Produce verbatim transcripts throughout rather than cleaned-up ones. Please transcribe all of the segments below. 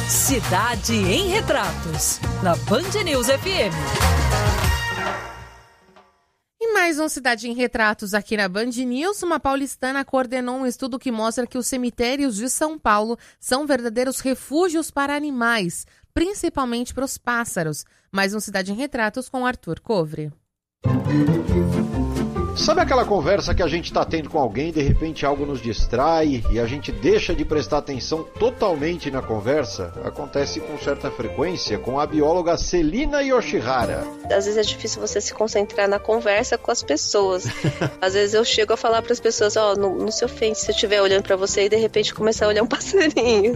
Cidade em Retratos, na Band News F M. E mais um Cidade em Retratos aqui na Band News. Uma paulistana coordenou um estudo que mostra que os cemitérios de São Paulo são verdadeiros refúgios para animais, principalmente para os pássaros. Mais um Cidade em Retratos com Arthur Covre. Sabe aquela conversa que a gente está tendo com alguém e de repente algo nos distrai e a gente deixa de prestar atenção totalmente na conversa? Acontece com certa frequência com a bióloga Celina Yoshihara. Às vezes é difícil você se concentrar na conversa com as pessoas. Às vezes eu chego a falar para as pessoas, ó, oh, não, não se ofende se eu estiver olhando para você e de repente começar a olhar um passarinho.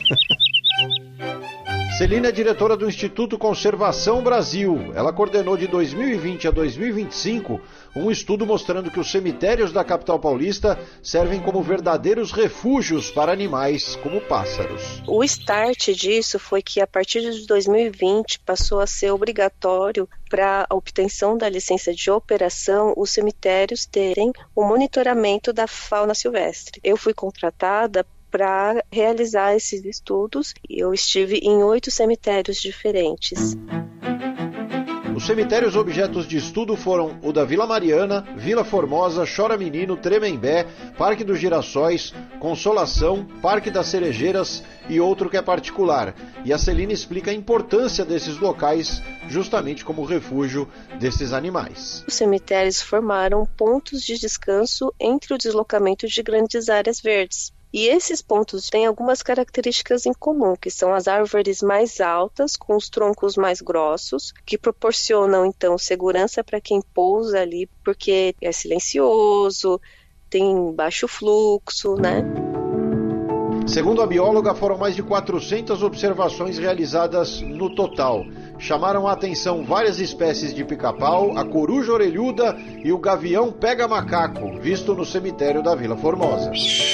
Celina é diretora do Instituto Conservação Brasil. Ela coordenou de dois mil e vinte a dois mil e vinte e cinco um estudo mostrando que os cemitérios da capital paulista servem como verdadeiros refúgios para animais como pássaros. O start disso foi que a partir de dois mil e vinte passou a ser obrigatório para a obtenção da licença de operação os cemitérios terem o monitoramento da fauna silvestre. Eu fui contratada para realizar esses estudos e eu estive em oito cemitérios diferentes. Os cemitérios objetos de estudo foram o da Vila Mariana, Vila Formosa, Chora Menino, Tremembé, Parque dos Girassóis, Consolação, Parque das Cerejeiras e outro que é particular. E a Celina explica a importância desses locais justamente como refúgio desses animais. Os cemitérios formaram pontos de descanso entre o deslocamento de grandes áreas verdes. E esses pontos têm algumas características em comum, que são as árvores mais altas, com os troncos mais grossos, que proporcionam, então, segurança para quem pousa ali, porque é silencioso, tem baixo fluxo, né? Segundo a bióloga, foram mais de quatrocentas observações realizadas no total. Chamaram a atenção várias espécies de pica-pau, a coruja orelhuda e o gavião pega-macaco, visto no cemitério da Vila Formosa.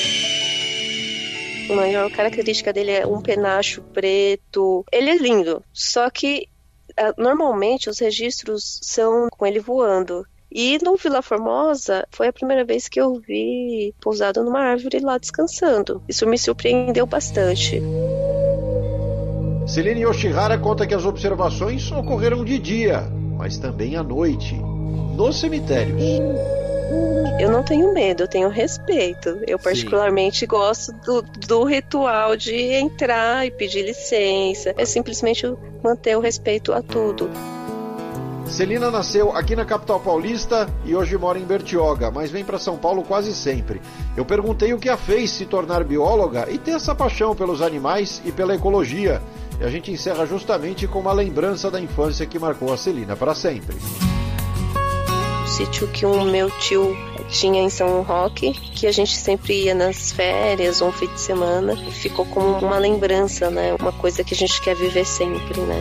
A maior característica dele é um penacho preto. Ele é lindo, só que normalmente os registros são com ele voando. E no Vila Formosa foi a primeira vez que eu vi pousado numa árvore lá descansando. Isso me surpreendeu bastante. Celina Yoshihara conta que as observações ocorreram de dia, mas também à noite, nos cemitérios. Eu não tenho medo, eu tenho respeito. Eu particularmente Sim. gosto do, do ritual de entrar e pedir licença. É simplesmente manter o respeito a tudo. Celina nasceu aqui na capital paulista e hoje mora em Bertioga, mas vem para São Paulo quase sempre. Eu perguntei o que a fez se tornar bióloga e ter essa paixão pelos animais e pela ecologia. E a gente encerra justamente com uma lembrança da infância que marcou a Celina para sempre. O sítio que o meu tio tinha em São Roque, que a gente sempre ia nas férias ou um fim de semana, e ficou como uma lembrança, né? Uma coisa que a gente quer viver sempre, né?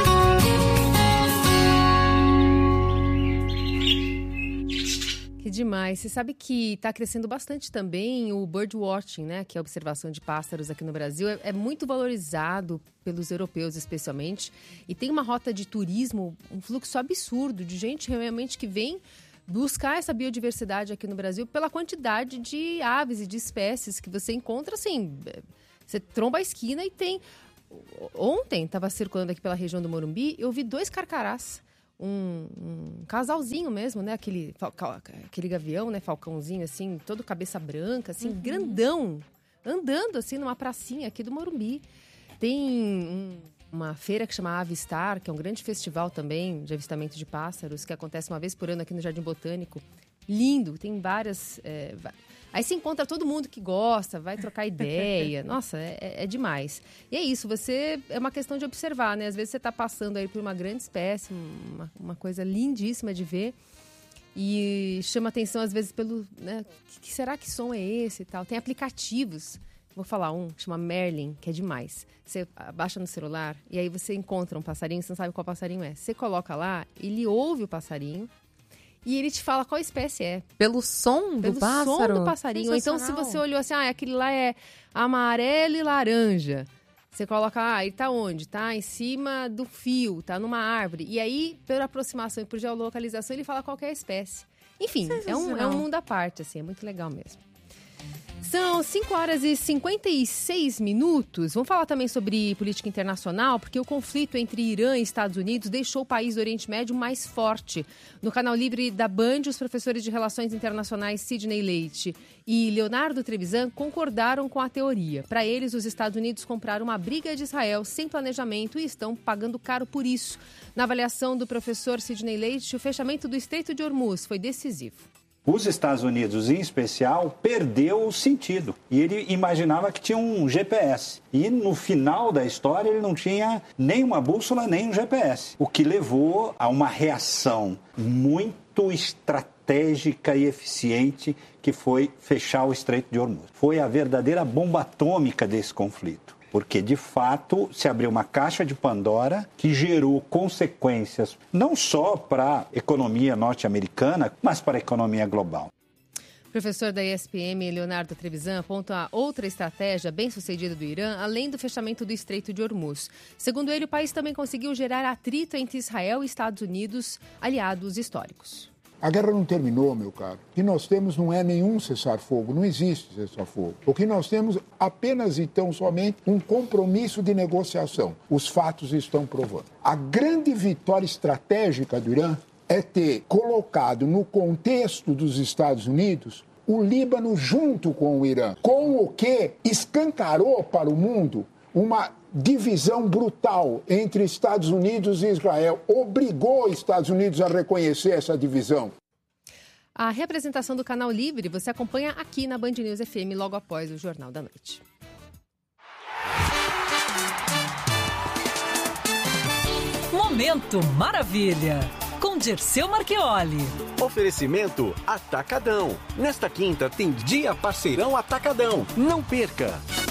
Que demais. Você sabe que está crescendo bastante também o birdwatching, né? Que é a observação de pássaros aqui no Brasil. É, é muito valorizado pelos europeus, especialmente. E tem uma rota de turismo, um fluxo absurdo de gente realmente que vem buscar essa biodiversidade aqui no Brasil pela quantidade de aves e de espécies que você encontra, assim, você tromba a esquina e tem... Ontem, estava circulando aqui pela região do Morumbi, eu vi dois carcarás, um, um casalzinho mesmo, né, aquele, aquele gavião, né, falcãozinho, assim, todo cabeça branca, assim, uhum. grandão, andando, assim, numa pracinha aqui do Morumbi. Tem um... uma feira que chama Avistar, que é um grande festival também de avistamento de pássaros, que acontece uma vez por ano aqui no Jardim Botânico. Lindo, tem várias... É... Aí se encontra todo mundo que gosta, vai trocar ideia. Nossa, é, é demais. E é isso, você... É uma questão de observar, né? Às vezes você está passando aí por uma grande espécie, uma, uma coisa lindíssima de ver, e chama atenção às vezes pelo... Né? Que, que será que som é esse e tal? Tem aplicativos... Vou falar um, chama Merlin, que é demais. Você baixa no celular e aí você encontra um passarinho, você não sabe qual passarinho é. Você coloca lá, ele ouve o passarinho e ele te fala qual espécie é. Pelo som do Pelo pássaro? Pelo som do passarinho. Ou então, se você olhou assim, ah, aquele lá é amarelo e laranja. Você coloca, ah, ele tá onde? Tá em cima do fio, tá numa árvore. E aí, pela aproximação e por geolocalização, ele fala qual que é a espécie. Enfim, é um, é um mundo à parte, assim, é muito legal mesmo. São cinco horas e cinquenta e seis minutos. Vamos falar também sobre política internacional, porque o conflito entre Irã e Estados Unidos deixou o país do Oriente Médio mais forte. No canal Livre da Band, os professores de Relações Internacionais Sidney Leite e Leonardo Trevisan concordaram com a teoria. Para eles, os Estados Unidos compraram uma briga de Israel sem planejamento e estão pagando caro por isso. Na avaliação do professor Sidney Leite, o fechamento do Estreito de Hormuz foi decisivo. Os Estados Unidos, em especial, perdeu o sentido. E ele imaginava que tinha um G P S. E no final da história ele não tinha nem uma bússola, nem um G P S. O que levou a uma reação muito estratégica e eficiente, que foi fechar o Estreito de Hormuz. Foi a verdadeira bomba atômica desse conflito. Porque, de fato, se abriu uma caixa de Pandora que gerou consequências não só para a economia norte-americana, mas para a economia global. O professor da E S P M, Leonardo Trevisan, aponta outra estratégia bem-sucedida do Irã, além do fechamento do Estreito de Hormuz. Segundo ele, o país também conseguiu gerar atrito entre Israel e Estados Unidos, aliados históricos. A guerra não terminou, meu caro. O que nós temos não é nenhum cessar-fogo, não existe cessar-fogo. O que nós temos apenas e tão somente um compromisso de negociação. Os fatos estão provando. A grande vitória estratégica do Irã é ter colocado no contexto dos Estados Unidos o Líbano junto com o Irã, com o que escancarou para o mundo uma divisão brutal entre Estados Unidos e Israel. Obrigou os Estados Unidos a reconhecer essa divisão. A representação do Canal Livre você acompanha aqui na Band News F M logo após o Jornal da Noite. Momento Maravilha, com Dirceu Marchioli. Oferecimento Atacadão. Nesta quinta tem Dia Parceirão Atacadão. Não perca!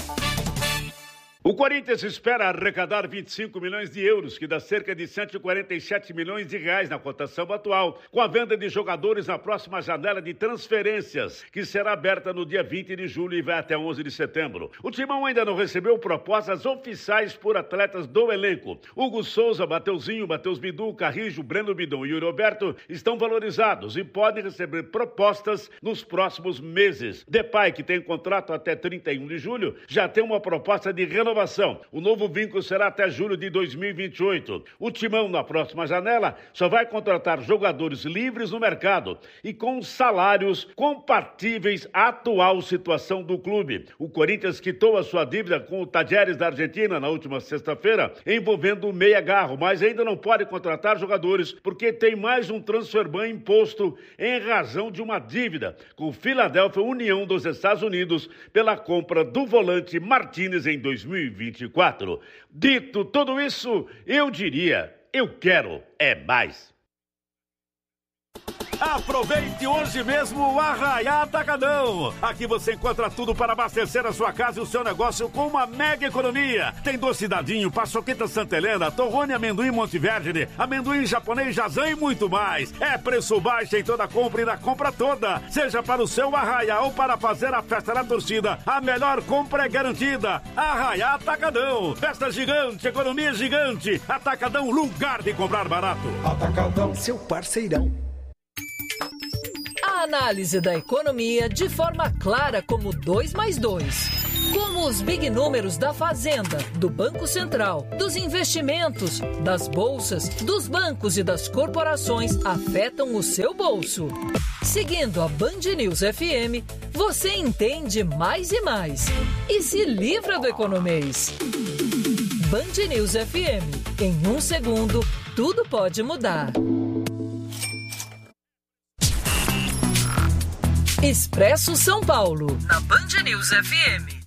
O Corinthians espera arrecadar vinte e cinco milhões de euros, que dá cerca de cento e quarenta e sete milhões de reais na cotação atual, com a venda de jogadores na próxima janela de transferências, que será aberta no dia vinte de julho e vai até onze de setembro. O Timão ainda não recebeu propostas oficiais por atletas do elenco. Hugo Souza, Mateuzinho, Matheus Bidu, Carrijo, Breno Bidon e Yuri Roberto estão valorizados e podem receber propostas nos próximos meses. Depay, que tem contrato até trinta e um de julho, já tem uma proposta de renovação. O novo vínculo será até julho de dois mil e vinte e oito. O Timão, na próxima janela, só vai contratar jogadores livres no mercado e com salários compatíveis à atual situação do clube. O Corinthians quitou a sua dívida com o Tajeres da Argentina na última sexta-feira, envolvendo o Meia Garro, mas ainda não pode contratar jogadores porque tem mais um transfer ban imposto em razão de uma dívida com o Philadelphia União dos Estados Unidos pela compra do volante Martínez em dois mil e vinte e quatro. Dito tudo isso, eu diria, eu quero é mais. Aproveite hoje mesmo o Arraiá Atacadão. Aqui você encontra tudo para abastecer a sua casa e o seu negócio com uma mega economia. Tem doce dadinho, paçoqueta Santa Helena, torrone amendoim Monte Verde, amendoim japonês Jazan e muito mais. É preço baixo em toda compra e na compra toda. Seja para o seu Arraiá ou para fazer a festa da torcida, a melhor compra é garantida. Arraiá Atacadão. Festa gigante, economia gigante. Atacadão, lugar de comprar barato. Atacadão, seu parceirão. A análise da economia de forma clara como dois mais dois. Como os big números da Fazenda, do Banco Central, dos investimentos, das bolsas, dos bancos e das corporações afetam o seu bolso. Seguindo a Band News F M, você entende mais e mais. E se livra do economês. Band News F M. Em um segundo, tudo pode mudar. Expresso São Paulo, na Band News F M.